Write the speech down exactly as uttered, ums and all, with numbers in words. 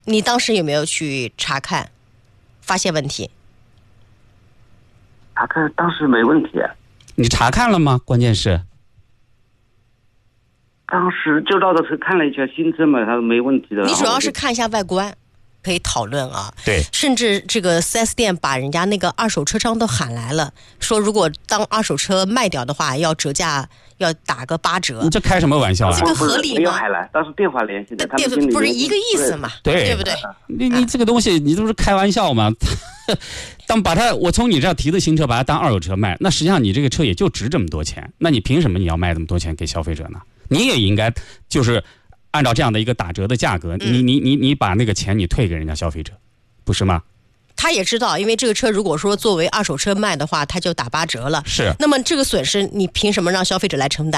你当时有没有去查看，发现问题？ 查看当时没问题。 你查看了吗？关键是。 当时就绕着车看了一下新车嘛，他说没问题的。 你主要是看一下外观，可以讨论啊。 对， 甚至这个 四 S 店把人家那个二手车商都喊来了，说如果当二手车卖掉的话，要折价，要打个八折。 你这开什么玩笑啊？ 这个合理吗？ 没有喊来，当时电话联系的，他们经理不是一个意思嘛？ 对， 对不对？ 你你这个东西，你这不是开玩笑吗？当把它，我从你这儿提的新车，把它当二手车卖，那实际上你这个车也就值这么多钱，那你凭什么你要卖这么多钱给消费者呢？你也应该就是按照这样的一个打折的价格， 嗯、 你你你你把那个钱你退给人家消费者，不是吗？ 他也知道，因为这个车如果说作为二手车卖的话，他就打八折了。 是。 那么这个损失，你凭什么让消费者来承担？